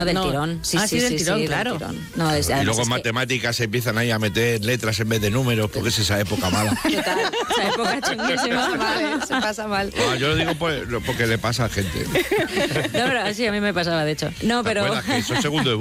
Del tirón, sí, del tirón, claro. Del tirón. No, Y luego en matemáticas se empiezan ahí a meter letras en vez de números, porque es esa época mala. Total, esa época chunguísima. Se pasa mal. No, yo lo digo porque le pasa a gente. No, pero sí, a mí me pasaba, de hecho. No, ¿Te pero... acuerdas que eso es segundo de